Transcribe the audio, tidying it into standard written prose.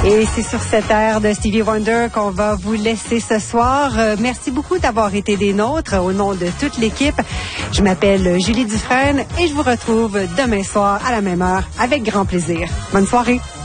Et c'est sur cette air de Stevie Wonder qu'on va vous laisser ce soir. Merci beaucoup d'avoir été des nôtres au nom de toute l'équipe. Je m'appelle Julie Dufresne et je vous retrouve demain soir à la même heure avec grand plaisir. Bonne soirée.